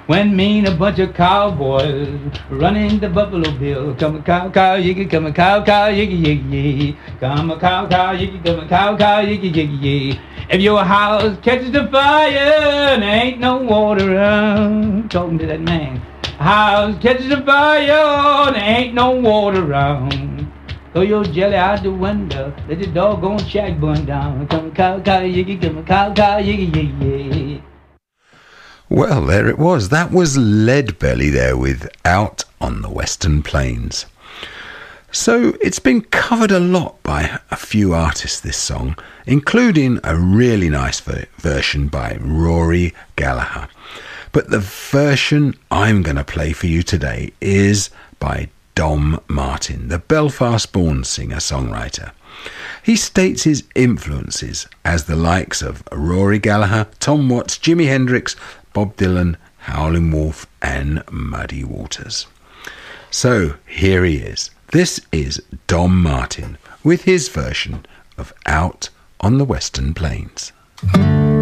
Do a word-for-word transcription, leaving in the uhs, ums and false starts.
When me and a bunch of cowboys running the Buffalo Bill. Come a cow, cow, yiggy, come a cow, cow, yiggy, yiggy, yiggy. Come a cow, cow, yiggy, come a cow, cow, yiggy, yiggy, yiggy. If your house catches the fire and there ain't no water around. Talking to that man. House catches the fire and there ain't no water around. Throw your jelly out the window, let the doggone shack burn down. Come a cow, cow, yiggy, come a cow, cow, yiggy, yiggy, yiggy. Well, there it was. That was Leadbelly there with Out on the Western Plains. So it's been covered a lot by a few artists, this song, including a really nice ver- version by Rory Gallagher. But the version I'm going to play for you today is by Dom Martin, the Belfast-born singer-songwriter. He states his influences as the likes of Rory Gallagher, Tom Watts, Jimi Hendrix, Bob Dylan, Howlin' Wolf and Muddy Waters. So here he is. This is Dom Martin with his version of Out on the Western Plains.